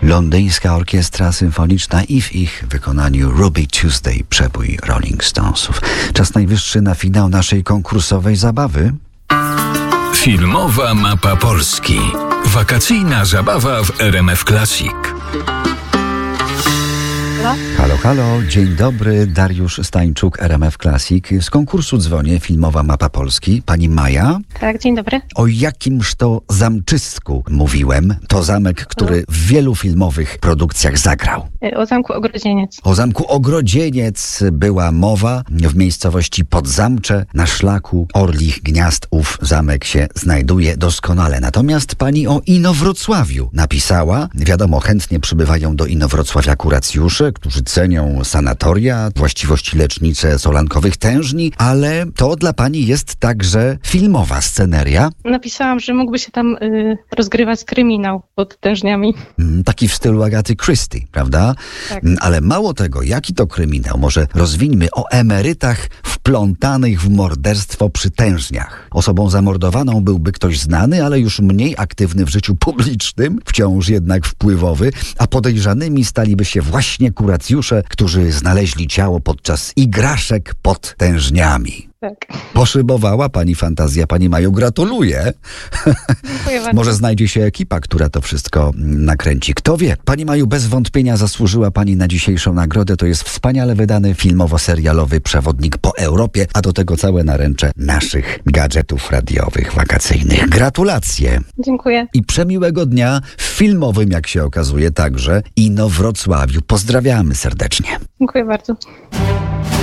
londyńska orkiestra symfoniczna i w ich wykonaniu Ruby Tuesday, przebój Rolling Stonesów. Czas najwyższy na finał naszej konkursowej zabawy. Filmowa mapa Polski. Wakacyjna zabawa w RMF Classic. Halo, halo, dzień dobry, Dariusz Stańczuk, RMF Classic. Z konkursu dzwonię, Filmowa mapa Polski. Pani Maja? Tak, dzień dobry. O jakimż to zamczysku mówiłem? To zamek, który w wielu filmowych produkcjach zagrał. O Zamku Ogrodzieniec. O Zamku Ogrodzieniec była mowa. W miejscowości Podzamcze na szlaku Orlich Gniazd ów zamek się znajduje doskonale. Natomiast pani o Inowrocławiu napisała. Wiadomo, chętnie przybywają do Inowrocławia kuracjusze, którzy cenią sanatoria, właściwości lecznicze solankowych tężni, ale to dla pani jest także filmowa sceneria. Napisałam, że mógłby się tam rozgrywać kryminał pod tężniami. Taki w stylu Agaty Christie, prawda? Tak. Ale mało tego, jaki to kryminał? Może rozwińmy o emerytach wplątanych w morderstwo przy tężniach. Osobą zamordowaną byłby ktoś znany, ale już mniej aktywny w życiu publicznym, wciąż jednak wpływowy, a podejrzanymi staliby się właśnie kuracjusze, którzy znaleźli ciało podczas igraszek pod tężniami. Tak. Poszybowała pani fantazja, pani Maju, gratuluję. Dziękuję bardzo. Może znajdzie się ekipa, która to wszystko nakręci. Kto wie? Pani Maju, bez wątpienia zasłużyła pani na dzisiejszą nagrodę. To jest wspaniale wydany filmowo-serialowy przewodnik po Europie, a do tego całe naręcze naszych gadżetów radiowych, wakacyjnych. Gratulacje. Dziękuję. I przemiłego dnia w filmowym, jak się okazuje, także Inowrocławiu. Pozdrawiamy serdecznie. Dziękuję bardzo.